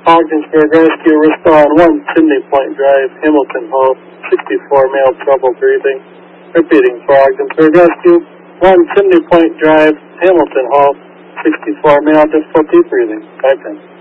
Ogdensburg Rescue, respond 1 Chimney Point Drive, Hamilton Hall, 64 male, trouble breathing. Repeating for Ogdensburg Rescue, 1 Chimney Point Drive, Hamilton Hall, 64 male, difficulty breathing. 510.